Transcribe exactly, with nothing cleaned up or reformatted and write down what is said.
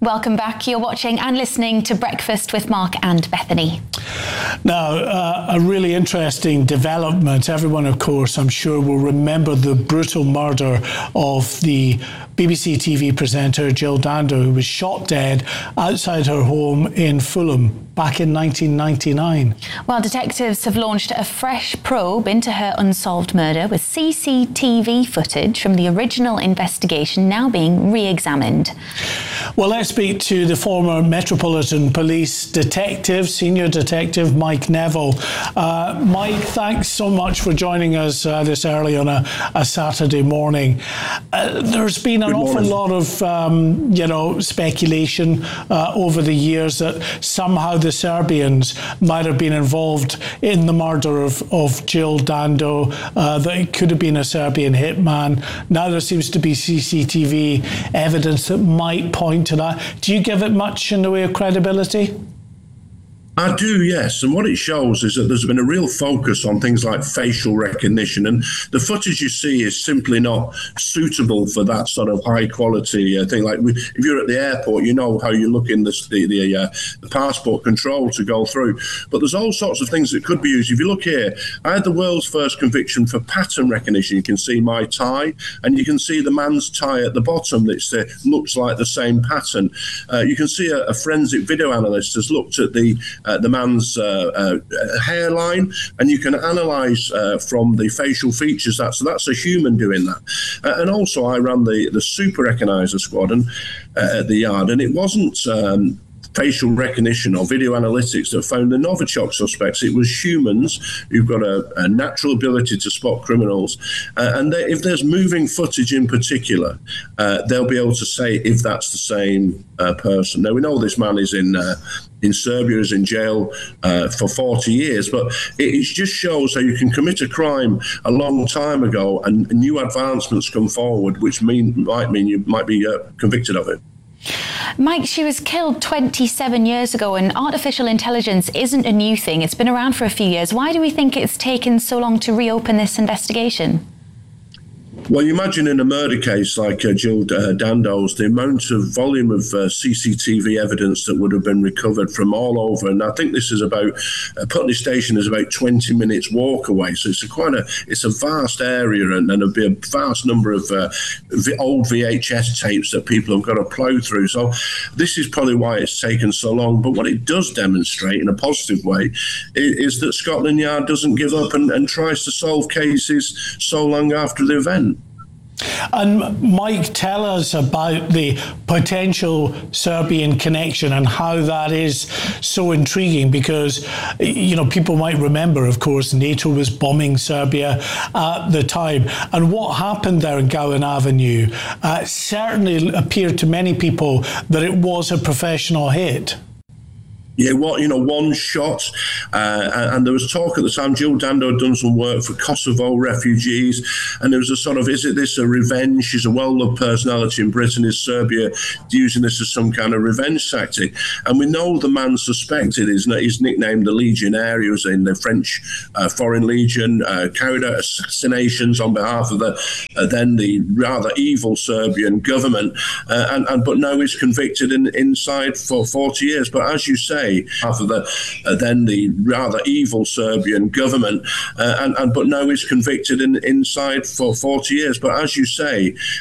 Welcome back. You're watching and listening to Breakfast with Mark and Bethany. Now, uh, a really interesting development. Everyone, of course, I'm sure will remember the brutal murder of the B B C T V presenter Jill Dando, who was shot dead outside her home in Fulham back in nineteen ninety-nine. Well, detectives have launched a fresh probe into her unsolved murder, with C C T V footage from the original investigation now being re-examined. Well, let's speak to the former Metropolitan Police detective, senior detective Mike Neville. Uh, Mike, thanks so much for joining us uh, this early on a, a Saturday morning. Uh, there's been an awful lot of, um, you know, speculation uh, over the years that somehow the Serbians might have been involved in the murder of, of Jill Dando, uh, that it could have been a Serbian hitman. Now there seems to be C C T V evidence that might point to that. Do you give it much in the way of credibility? I do, yes. And what it shows is that there's been a real focus on things like facial recognition. And the footage you see is simply not suitable for that sort of high quality uh, thing. Like we, if you're at the airport, you know how you look in the, the, the, uh, the passport control to go through. But there's all sorts of things that could be used. If you look here, I had the world's first conviction for pattern recognition. You can see my tie, and you can see the man's tie at the bottom that uh, looks like the same pattern. Uh, you can see a, a forensic video analyst has looked at the Uh, the man's uh, uh, hairline, and you can analyse uh, from the facial features that. So that's a human doing that. Uh, and also I ran the, the Super Recognizer squad and, uh, at the yard, and it wasn't um, facial recognition or video analytics that found the Novichok suspects. It was humans who've got a, a natural ability to spot criminals. Uh, and they, if there's moving footage in particular, uh, they'll be able to say if that's the same uh, person. Now, we know this man is in uh, in Serbia, is in jail uh, for forty years, but it, it just shows how you can commit a crime a long time ago and new advancements come forward, which mean might mean you might be uh, convicted of it. Mike, she was killed twenty-seven years ago, and artificial intelligence isn't a new thing. It's been around for a few years. Why do we think it's taken so long to reopen this investigation? Well, you imagine in a murder case like uh, Jill uh, Dando's, the amount of volume of uh, C C T V evidence that would have been recovered from all over. And I think this is about, uh, Putney Station is about twenty minutes walk away. So it's a quite a, it's a vast area, and, and there'll be a vast number of uh, v- old V H S tapes that people have got to plough through. So this is probably why it's taken so long. But what it does demonstrate in a positive way is, is that Scotland Yard doesn't give up and, and tries to solve cases so long after the event. And Mike, tell us about the potential Serbian connection and how that is so intriguing, because, you know, people might remember, of course, NATO was bombing Serbia at the time. And what happened there in Gowan Avenue uh, certainly appeared to many people that it was a professional hit. Yeah, what you know, one shot, uh, and there was talk at the time. Jill Dando had done some work for Kosovo refugees, and there was a sort of, is it this a revenge? She's a well-loved personality in Britain. Is Serbia using this as some kind of revenge tactic? And we know the man suspected is he's nicknamed the Legionnaire. He was in the French uh, Foreign Legion, uh, carried out assassinations on behalf of the uh, then the rather evil Serbian government, uh, and, and but now he's convicted in, inside for forty years. But as you say, after the uh, then the rather evil Serbian government, uh, and, and but now he's convicted in, inside for forty years. But as you say,